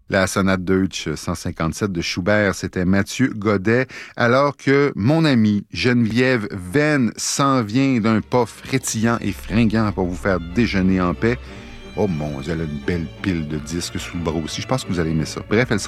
La sonate Deutsch 157 de Schubert, c'était Mathieu Godet, alors que mon amie Geneviève Venn s'en vient d'un pas frétillant et fringant pour vous faire déjeuner en paix. Oh mon Dieu, elle a une belle pile de disques sous le bras aussi. Je pense que vous allez aimer ça. Bref, elle